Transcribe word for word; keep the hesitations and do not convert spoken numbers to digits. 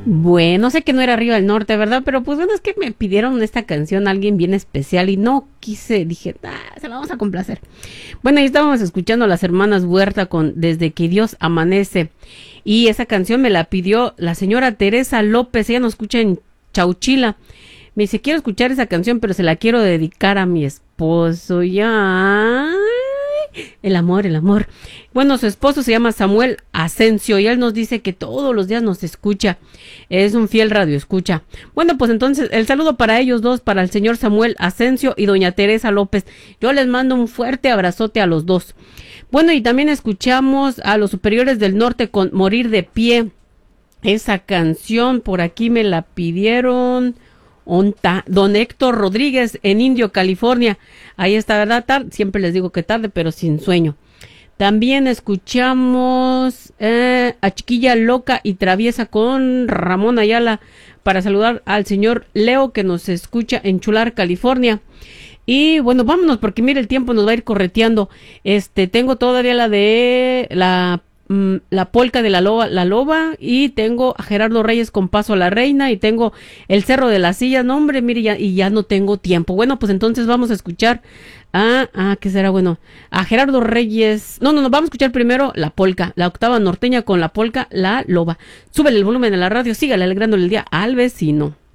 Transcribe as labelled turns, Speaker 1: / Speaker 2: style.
Speaker 1: Bueno, sé que no era Arriba del Norte, ¿verdad? Pero pues bueno, es que me pidieron esta canción a alguien bien especial y no quise, dije, ah, se la vamos a complacer. Bueno, ahí estábamos escuchando a las hermanas Huerta con Desde que Dios amanece. Y esa canción me la pidió la señora Teresa López, ella nos escucha en Chauchila. Me dice, quiero escuchar esa canción, pero se la quiero dedicar a mi esposo. Ya... El amor, el amor. Bueno, su esposo se llama Samuel Asensio y él nos dice que todos los días nos escucha. Es un fiel radioescucha. Bueno, pues entonces el saludo para ellos dos, para el señor Samuel Asensio y doña Teresa López. Yo les mando un fuerte abrazote a los dos. Bueno, y también escuchamos a los Superiores del Norte con Morir de Pie. Esa canción por aquí me la pidieron... Onta, don Héctor Rodríguez en Indio, California. Ahí está, ¿verdad? Tarde. Siempre les digo que tarde, pero sin sueño. También escuchamos eh, a Chiquilla Loca y Traviesa con Ramón Ayala para saludar al señor Leo que nos escucha en Chular, California. Y bueno, vámonos porque mire el tiempo nos va a ir correteando. Este, tengo todavía la de la la polca de la loba, la loba, y tengo a Gerardo Reyes con Paso a la Reina, y tengo el Cerro de las Sillas, no hombre, mire, ya, y ya no tengo tiempo. Bueno, pues entonces vamos a escuchar a, a ¿qué será? Bueno, a Gerardo Reyes, no, no, no, vamos a escuchar primero la polca, la octava norteña con la polca, la loba. Súbele el volumen de la radio, sígale alegrándole el día al vecino.